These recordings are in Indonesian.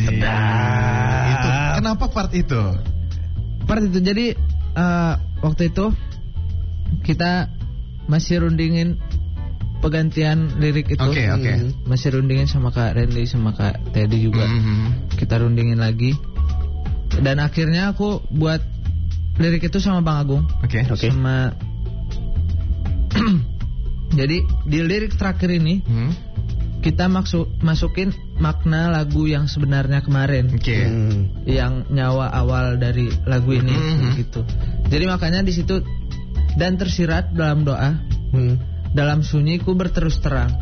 Itu kenapa part itu? Part itu jadi waktu itu kita masih rundingin penggantian lirik itu. Oke. Masih rundingin sama Kak Randy sama Kak Teddy juga. Kita rundingin lagi. Dan akhirnya aku buat lirik itu sama Bang Agung. Oke. Sama jadi di lirik terakhir ini kita masukin makna lagu yang sebenarnya kemarin. Yang nyawa awal dari lagu ini gitu. Jadi makanya di situ dan tersirat dalam doa. Dalam sunyiku berterus terang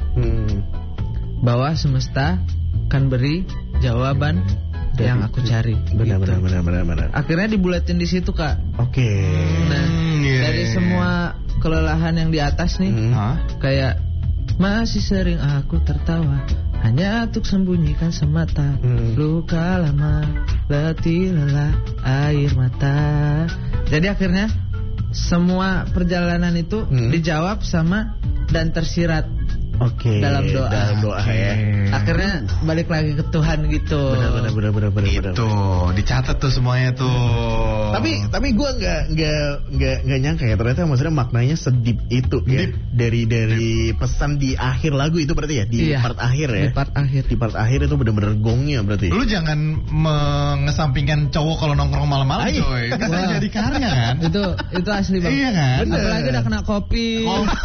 bahwa semesta kan beri jawaban yang aku cari. Benar. Akhirnya dibulatin di situ, Kak. Nah, dari semua kelelahan yang di atas nih, kayak masih sering aku tertawa hanya untuk sembunyikan semata luka lama, letih lelah air mata. Jadi akhirnya semua perjalanan itu dijawab sama dan tersirat dalam doa. Ya. Akhirnya balik lagi ke Tuhan gitu. Benar. Itu dicatat tuh semuanya tuh. Tapi gue nggak nyangka ya ternyata maksudnya maknanya sedip itu ya. Dari pesan di akhir lagu itu berarti ya di part akhir ya. Di part akhir itu benar-benar gongnya berarti. Lu jangan mengesampingkan cowok kalau nongkrong malam-malam coy. Bisa jadi karya kan? Itu asli banget. Iya kan? Apalagi udah kena kopi.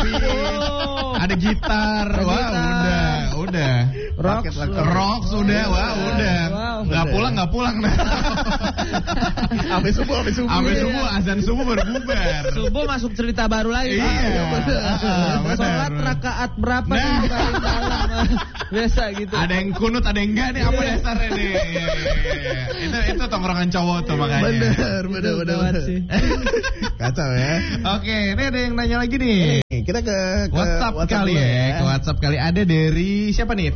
Ada gitar. Udah. Rock sudah. Udah. Nggak pulang. Sampai subuh azan subuh baru bubar. Subuh masuk cerita baru lagi. Iya. Sholat rakaat berapa nih paling dalam? Biasa gitu. Ada yang kunut, ada yang enggak nih. Apa dasarnya nih? Itu tongkrongan cowok tuh makanya. Bener sih. Kacau ya. Oke, ini ada yang nanya lagi nih. Kita ke WhatsApp kali ya. Ke WhatsApp kali ada dari siapa nih?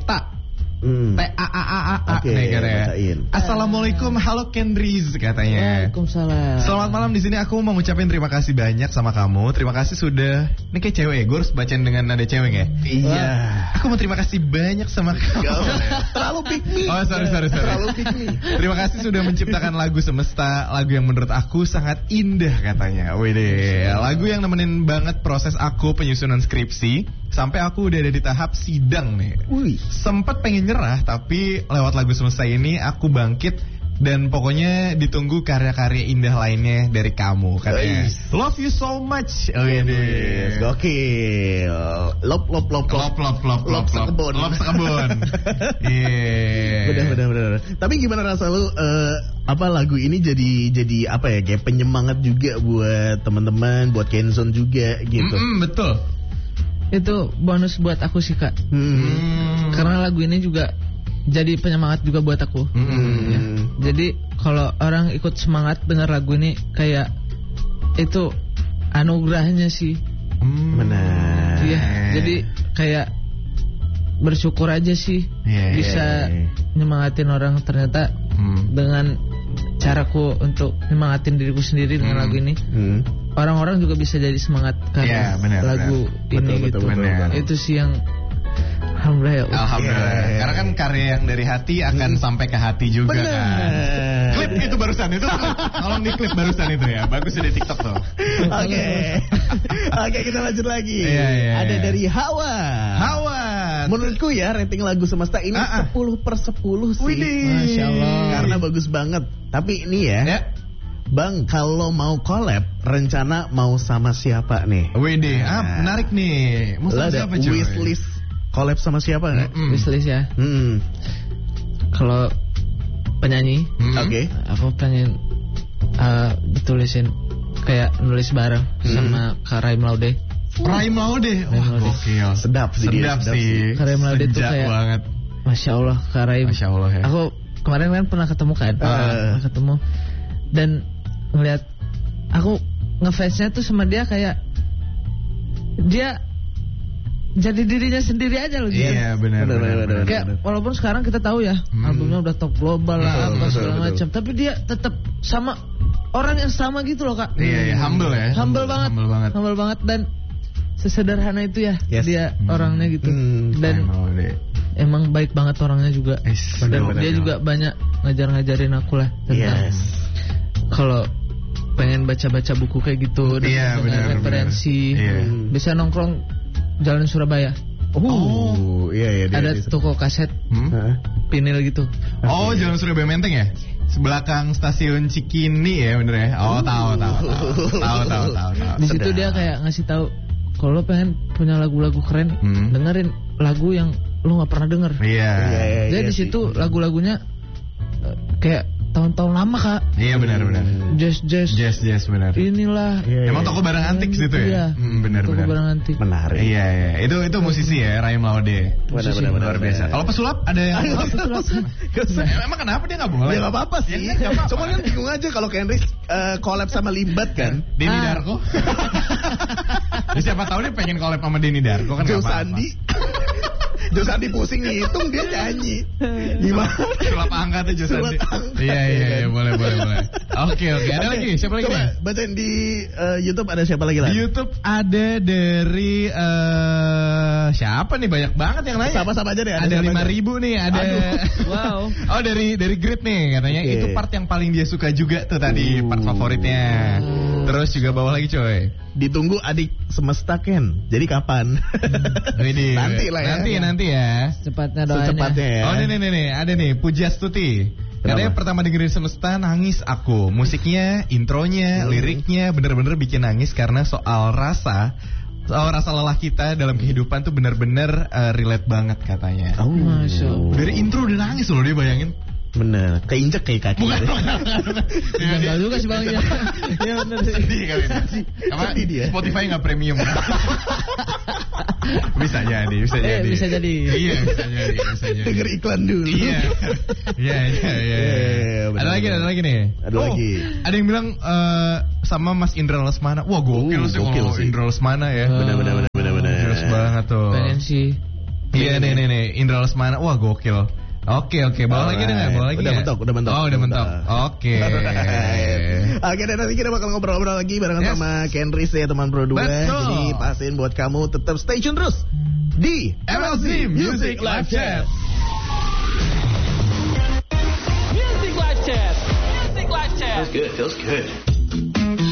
T-A-A-A-A bacain. Assalamualaikum, halo Kendriz katanya. Waalaikumsalam. Selamat malam, di sini aku mau ngucapin terima kasih banyak sama kamu. Terima kasih sudah. Ini kayak cewek, gue harus bacain dengan nada cewek ya. Iya. Aku mau terima kasih banyak sama kamu. Terlalu pick me. Oh sorry. Terlalu pick me. Terima kasih sudah menciptakan lagu Semesta, lagu yang menurut aku sangat indah katanya. Wede, lagu yang nemenin banget proses aku penyusunan skripsi sampai aku udah ada di tahap sidang nih. Sempat pengen nyerah, tapi lewat lagu Semesta ini aku bangkit dan pokoknya ditunggu karya-karya indah lainnya dari kamu katanya. Love you so much. Oh ini gokil. Love sekebun. Benar. Tapi gimana rasa lu lagu ini jadi apa ya, kayak penyemangat juga buat teman-teman, buat Kenzone juga gitu. Betul. Itu bonus buat aku sih, Kak. Karena lagu ini juga jadi penyemangat juga buat aku. Ya. Jadi kalau orang ikut semangat dengar lagu ini, kayak itu anugerahnya sih. Benar. Iya. Jadi kayak bersyukur aja sih bisa nyemangatin orang ternyata dengan caraku untuk nyemangatin diriku sendiri dengan lagu ini. Orang-orang juga bisa jadi semangat karena lagu ini gitu. Itu sih yang alhamdulillah. Karena kan karya yang dari hati akan sampai ke hati juga kan. Klip itu barusan itu. Tolong di klip barusan itu ya. Bagus di TikTok tuh. Oke, kita lanjut lagi. Ada dari Hawa. Menurutku ya rating lagu Semesta ini 10/10 sih. Masya Allah. Karena bagus banget. Tapi ini ya. Bang, kalau mau collab, rencana mau sama siapa nih? Wede, menarik nih. Mau sama siapa cuy? Wishlist collab sama siapa nggak? Wishlist ya. Kalau penyanyi, aku pengen ditulisin kayak nulis bareng sama Kak Raim Laude. Raim Laude, gokil. Sedap sih. Kak Raim Laude tuh kayak banget. Masya Allah, Kak Raim. Masya Allah ya. Aku kemarin kan pernah ketemu kan, dan ngeliat aku ngefansnya tuh sama dia, kayak dia jadi dirinya sendiri aja loh gitu. Iya benar. Kayak walaupun sekarang kita tahu ya albumnya udah top global lah, apa segala macam, tapi dia tetap sama orang yang sama gitu loh, Kak. Iya, humble ya. Humble banget dan sesederhana itu ya dia orangnya gitu. Dan emang baik banget orangnya juga. Dan dia juga banyak ngajarin aku lah tentang kalau pengen baca-baca buku kayak gitu dan referensi. Bisa nongkrong Jalan Surabaya. Ada toko kaset vinil gitu. Jalan Surabaya Menteng ya? Sebelakang stasiun Cikini ya, bener ya? Tahu. Di situ dia kayak ngasih tahu kalau lo pengen punya lagu-lagu keren, dengerin lagu yang lo nggak pernah denger. Jadi di situ lagu-lagunya kayak tahun-tahun lama, Kak. Iya, benar. Jazz benar. Inilah. Emang toko barang antik situ ya? Benar. Toko barang antik. Menarik. Iya. Itu musisi ya, Rahim Laude. Benar. Luar biasa. Kalau pesulap ada yang emang kenapa dia nggak boleh? Ya nggak apa-apa sih. Cuma kan bingung aja kalau Kendrick collab sama Limbat kan. Denny Darko. Siapa tahu dia pengen collab sama Denny Darko kan? Joe Sandi. Joe Sandi pusing ngitung, dia nyanyi. Gimana? Sulap angka tuh Joe Sandi. Iya, boleh. Oke. Ada lagi? Siapa lagi? Coba bacain di YouTube ada siapa lagi lah? Di YouTube ada dari siapa nih? Banyak banget yang nanya. Sama-sama aja deh. Ada 5.000 nih. Ada. Wow. Dari Grit nih katanya itu part yang paling dia suka juga tuh tadi part favoritnya. Terus juga bawah lagi coy. Ditunggu adik semesta Ken. Jadi kapan? Nanti lah ya. Nanti ya. Secepatnya ya. Nih. Ada nih Pujastuti. Katanya pertama dengerin Semesta nangis aku. Musiknya, intronya, liriknya bener-bener bikin nangis karena soal rasa lelah kita dalam kehidupan tuh bener-bener relate banget katanya. Dari intro udah nangis loh dia, bayangin. Bener, keinjek kayak kaki. Enggak juga sih Bang. Iya bener. Sedih kali ini. Apa dia? Spotify enggak premium. Bisa jadi. Iya, bisa jadi. Denger iklan dulu. Iya. Ada lagi nih. Ada yang bilang sama Mas Indra Lesmana. Wah, gokil sih Indra Lesmana ya. Bener. Jelas banget tuh. Pengen sih. Iya nih Indra Lesmana. Wah, gokil. Oke, bawa lagi deh nggak? Udah mentok. Oh, udah mentok. Oke. Oke, dan nanti kita bakal ngobrol-ngobrol lagi barengan sama Kendrick ya teman Pro 2. Jadi pastiin buat kamu tetap stay tune terus di MLC Music Live Chat. Music Live Chat. Feels good.